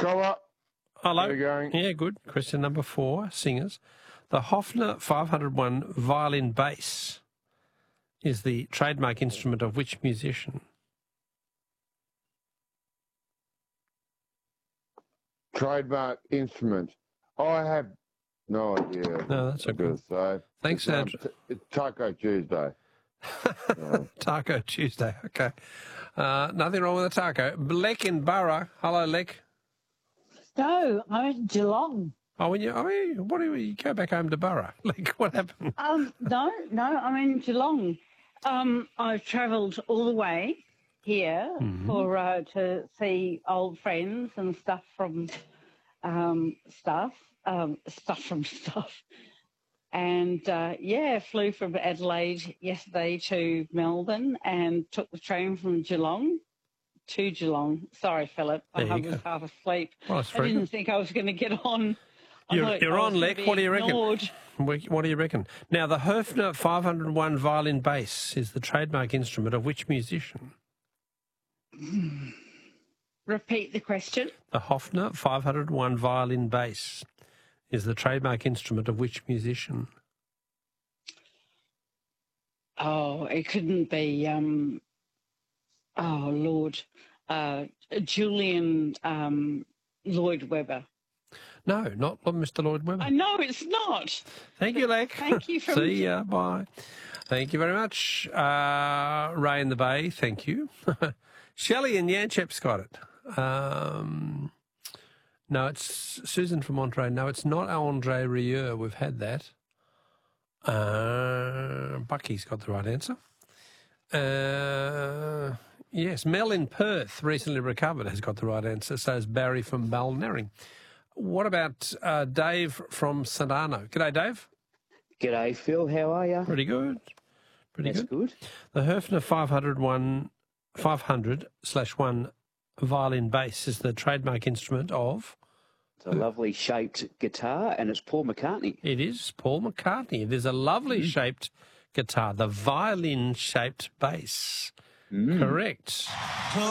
Collar. Hello. How are you going? Yeah, good. Question number 4, singers. The Hofner 501 violin bass is the trademark instrument of which musician? Trademark instrument. I have no idea. No, that's okay. Say. Thanks, Andrew. It's Taco Tuesday. Taco Tuesday, okay. Nothing wrong with a taco. Lek in Burra. Hello, Lek. No, I'm in Geelong. Oh, when you go back home to Burra? Like, what happened? No, I'm in Geelong. I've travelled all the way here for to see old friends and stuff from stuff. And flew from Adelaide yesterday to Melbourne and took the train from Geelong to Geelong. Sorry, Philip, I was half asleep. Well, I didn't think I was going to get on. You're on, Lek. What do you reckon? What do you reckon? Now, the Hofner 501 violin bass is the trademark instrument of which musician? Repeat the question. The Hofner 501 violin bass is the trademark instrument of which musician? Oh, it couldn't be, Julian Lloyd Webber. No, not Mr. Lloyd Webber. I know it's not. Thank you, Lek. Thank you. See ya. Bye. Thank you very much. Ray in the Bay, thank you. Shelley and Yanchep's got it. No, it's Susan from Monterey. No, it's not Andre Rieu. We've had that. Bucky's got the right answer. Yes, Mel in Perth, recently recovered, has got the right answer. So is Barry from Balnarring. What about Dave from St Arno? G'day, Dave. G'day, Phil. How are you? Pretty good. That's good. The Hofner 500/1 violin bass is the trademark instrument of? It's a lovely shaped guitar, and it's Paul McCartney. It is Paul McCartney. It is a lovely shaped guitar, the violin shaped bass. Correct.